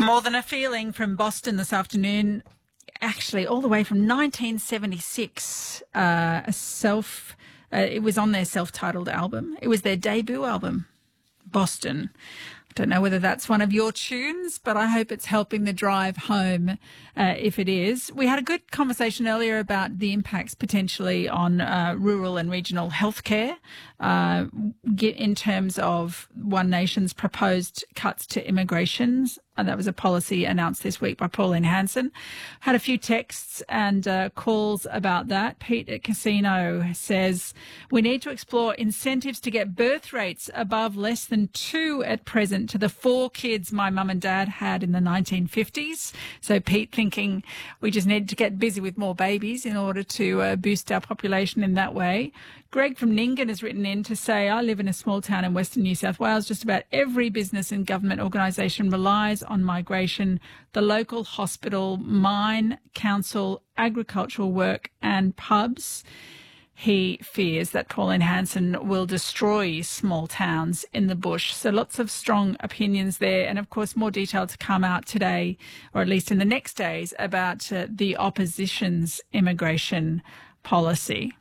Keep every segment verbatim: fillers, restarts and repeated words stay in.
More Than a Feeling from Boston this afternoon, actually all the way from nineteen seventy-six, uh, a self, uh, it was on their self-titled album. It was their debut album, Boston. I don't know whether that's one of your tunes, but I hope it's helping the drive home uh, if it is. We had a good conversation earlier about the impacts potentially on uh, rural and regional healthcare uh, in terms of One Nation's proposed cuts to immigration. And that was a policy announced this week by Pauline Hanson. Had a few texts and uh, calls about that. Pete at Casino says, we need to explore incentives to get birth rates above less than two at present to the four kids my mum and dad had in the nineteen fifties. So Pete thinking we just need to get busy with more babies in order to uh, boost our population in that way. Greg from Ningen has written in to say, I live in a small town in Western New South Wales. Just about every business and government organisation relies on migration. The local hospital, mine, council, agricultural work and pubs. He fears that Pauline Hanson will destroy small towns in the bush. So lots of strong opinions there. And, of course, more detail to come out today, or at least in the next days, about uh, the opposition's immigration policy.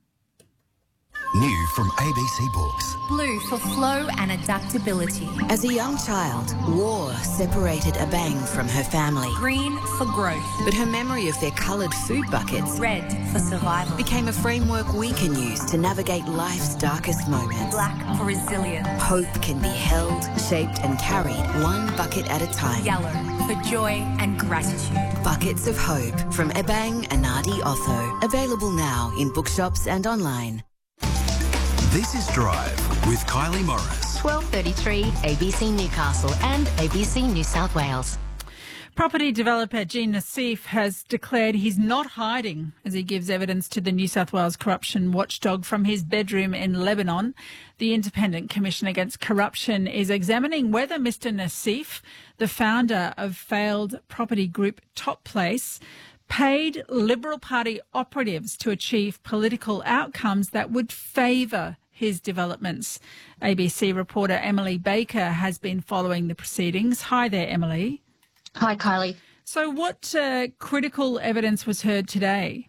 New from A B C Books. Blue for flow and adaptability. As a young child, war separated Abang from her family. Green for growth. But her memory of their coloured food buckets, red for survival, became a framework we can use to navigate life's darkest moments. Black for resilience. Hope can be held, shaped and carried one bucket at a time. Yellow for joy and gratitude. Buckets of Hope from Ebang Anadi Otho. Available now in bookshops and online. This is Drive with Kylie Morris. twelve thirty-three A B C Newcastle and A B C New South Wales. Property developer Jean Nassif has declared he's not hiding as he gives evidence to the New South Wales corruption watchdog from his bedroom in Lebanon. The Independent Commission Against Corruption is examining whether Mister Nassif, the founder of failed property group Top Place, paid Liberal Party operatives to achieve political outcomes that would favour his developments. A B C reporter Emily Baker has been following the proceedings. Hi there, Emily. Hi, Kylie. So what uh, critical evidence was heard today?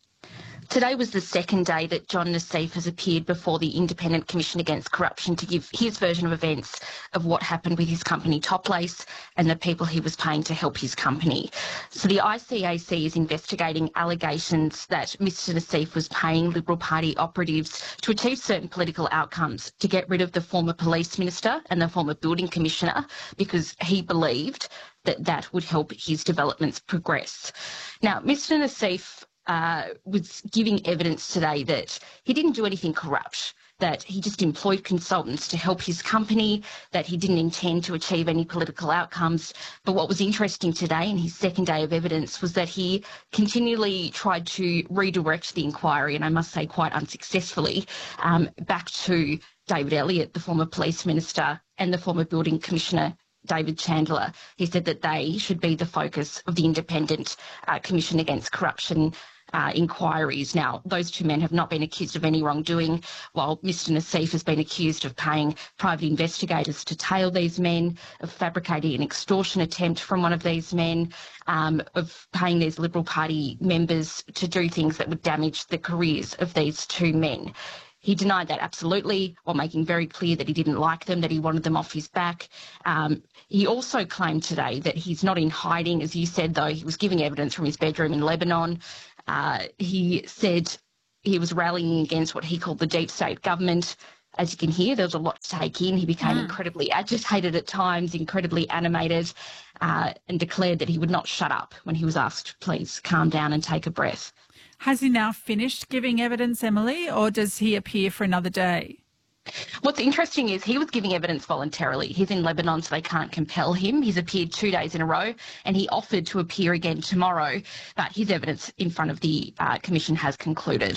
Today was the second day that John Nassif has appeared before the Independent Commission Against Corruption to give his version of events of what happened with his company Top Place and the people he was paying to help his company. So the I C A C is investigating allegations that Mister Nassif was paying Liberal Party operatives to achieve certain political outcomes, to get rid of the former police minister and the former building commissioner, because he believed that that would help his developments progress. Now, Mister Nassif Uh, was giving evidence today that he didn't do anything corrupt, that he just employed consultants to help his company, that he didn't intend to achieve any political outcomes. But what was interesting today in his second day of evidence was that he continually tried to redirect the inquiry, and I must say quite unsuccessfully, um, back to David Elliott, the former police minister, and the former building commissioner, David Chandler. He said that they should be the focus of the Independent uh, Commission Against Corruption Uh, inquiries. Now, those two men have not been accused of any wrongdoing, while Mister Nassif has been accused of paying private investigators to tail these men, of fabricating an extortion attempt from one of these men, um, of paying these Liberal Party members to do things that would damage the careers of these two men. He denied that absolutely, while making very clear that he didn't like them, that he wanted them off his back. Um, he also claimed today that he's not in hiding, as you said, though. He was giving evidence from his bedroom in Lebanon. Uh, he said he was rallying against what he called the deep state government. As you can hear, there was a lot to take in. He became mm. incredibly agitated at times, incredibly animated, uh, and declared that he would not shut up when he was asked, please calm down and take a breath. Has he now finished giving evidence, Emily, or does he appear for another day? What's interesting is he was giving evidence voluntarily. He's in Lebanon, so they can't compel him. He's appeared two days in a row, and he offered to appear again tomorrow, but his evidence in front of the uh, Commission has concluded.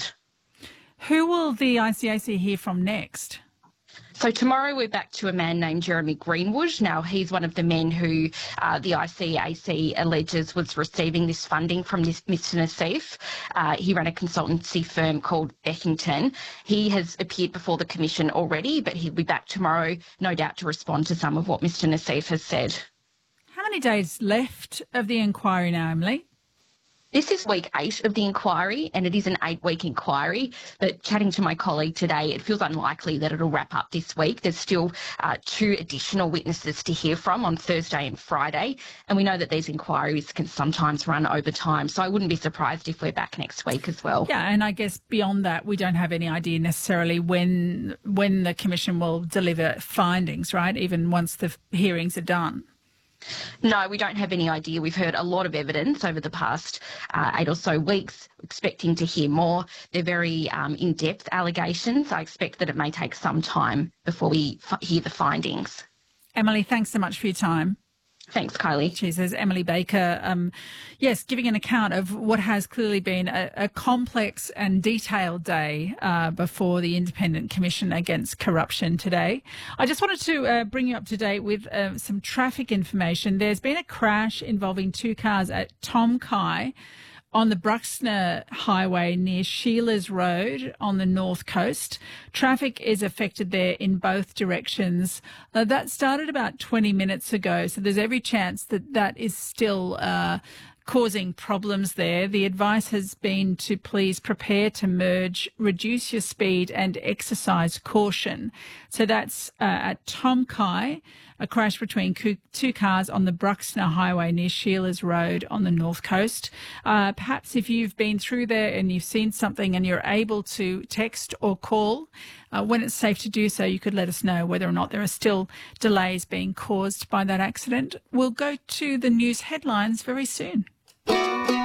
Who will the I C A C hear from next? So tomorrow we're back to a man named Jeremy Greenwood. Now, he's one of the men who uh, the I C A C alleges was receiving this funding from this Mister Nassif. Uh, he ran a consultancy firm called Beckington. He has appeared before the Commission already, but he'll be back tomorrow, no doubt, to respond to some of what Mister Nassif has said. How many many days left of the inquiry now, Emily? This is week eight of the inquiry, and it is an eight-week inquiry. But chatting to my colleague today, it feels unlikely that it'll wrap up this week. There's still uh, two additional witnesses to hear from on Thursday and Friday, and we know that these inquiries can sometimes run over time. So I wouldn't be surprised if we're back next week as well. Yeah, and I guess beyond that, we don't have any idea necessarily when when the Commission will deliver findings, right, even once the hearings are done. No, we don't have any idea. We've heard a lot of evidence over the past uh, eight or so weeks, expecting to hear more. They're very um, in-depth allegations. I expect that it may take some time before we f- hear the findings. Emily, thanks so much for your time. Thanks, Kylie. She says Emily Baker, um, yes, giving an account of what has clearly been a, a complex and detailed day uh, before the Independent Commission Against Corruption today. I just wanted to uh, bring you up to date with uh, some traffic information. There's been a crash involving two cars at Tom Kai on the Bruxner Highway near Sheila's Road on the north coast. Traffic is affected there in both directions. Uh, that started about twenty minutes ago, so there's every chance that that is still uh, causing problems there. The advice has been to please prepare to merge, reduce your speed and exercise caution. So that's uh, at Tom Kai, a crash between two cars on the Bruxner Highway near Sheila's Road on the north coast. Uh, perhaps if you've been through there and you've seen something and you're able to text or call, uh, when it's safe to do so, you could let us know whether or not there are still delays being caused by that accident. We'll go to the news headlines very soon.